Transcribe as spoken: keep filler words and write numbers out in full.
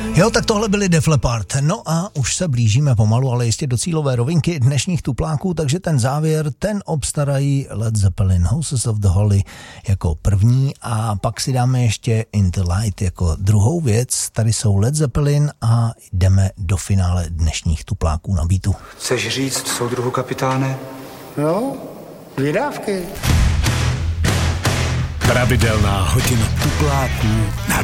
Jo, tak tohle byly Def Leppard. No a už se blížíme pomalu, ale jistě do cílové rovinky dnešních tupláků, takže ten závěr, ten obstarají Led Zeppelin, Houses of the Holy jako první a pak si dáme ještě In the Light jako druhou věc. Tady jsou Led Zeppelin a jdeme do finále dnešních tupláků na beatu. Chceš říct soudruhu kapitáne? No, dvě dávky. Pravidelná hodina tupláků na